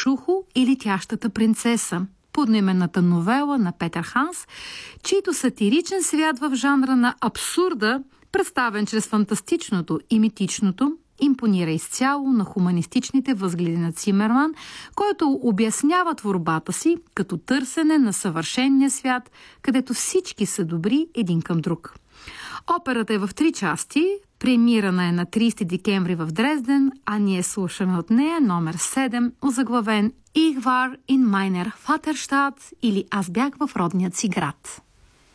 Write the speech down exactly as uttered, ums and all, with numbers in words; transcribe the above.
Шухо и Летящата принцеса, подноименната новела на Петър Ханс, чийто сатиричен свят в жанра на абсурда, представен чрез фантастичното и митичното, импонира изцяло на хуманистичните възгледи на Цимерман, който обяснява творбата си като търсене на съвършения свят, където всички са добри един към друг. Операта е в три части, премирана е на тридесети декември в Дрезден, а ние слушаме от нея номер седем, озаглавен «Ich war in meiner Vaterstadt» или «Аз бях в родният си град».